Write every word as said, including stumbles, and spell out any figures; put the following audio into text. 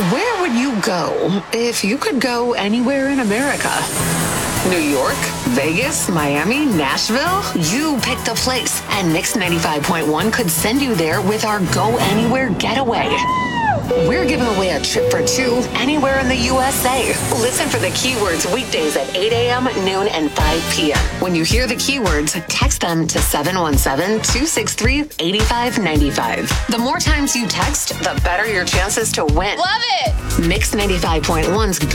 Where would you go if you could go anywhere in America? New York, Vegas, Miami, Nashville? You picked the place, and Mix ninety-five point one could send you there with our Go Anywhere Getaway. We're giving away a trip for two anywhere in the U S A. Listen for the keywords weekdays at eight a.m., noon, and five p.m. When you hear the keywords, text them to seven one seven, two six three, eight five nine five. The more times you text, the better your chances to win. Love it! Mix ninety-five point one's